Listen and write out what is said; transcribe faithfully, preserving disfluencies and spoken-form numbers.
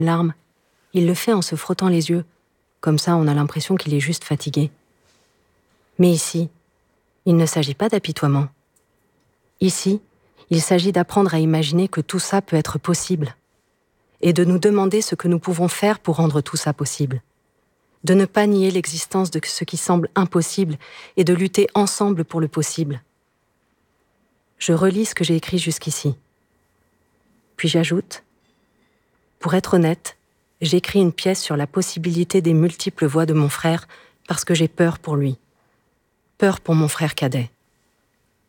larmes. Il le fait en se frottant les yeux. Comme ça, on a l'impression qu'il est juste fatigué. Mais ici, il ne s'agit pas d'apitoiement. Ici, il s'agit d'apprendre à imaginer que tout ça peut être possible. Et de nous demander ce que nous pouvons faire pour rendre tout ça possible. De ne pas nier l'existence de ce qui semble impossible et de lutter ensemble pour le possible. Je relis ce que j'ai écrit jusqu'ici. Puis j'ajoute, pour être honnête, j'écris une pièce sur la possibilité des multiples voix de mon frère parce que j'ai peur pour lui. Peur pour mon frère cadet.